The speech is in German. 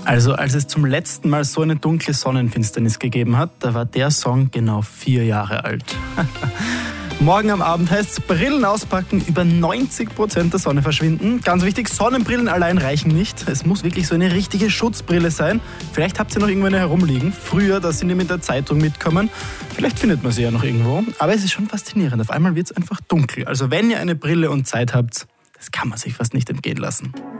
Also als es zum letzten Mal so eine dunkle Sonnenfinsternis gegeben hat, da war der Song genau 4 Jahre alt. Morgen am Abend heißt es Brillen auspacken, über 90% der Sonne verschwinden. Ganz wichtig, Sonnenbrillen allein reichen nicht. Es muss wirklich so eine richtige Schutzbrille sein. Vielleicht habt ihr noch irgendwo eine herumliegen. Früher, da sind die mit der Zeitung mitgekommen. Vielleicht findet man sie ja noch irgendwo. Aber es ist schon faszinierend. Auf einmal wird es einfach dunkel. Also wenn ihr eine Brille und Zeit habt, das kann man sich fast nicht entgehen lassen.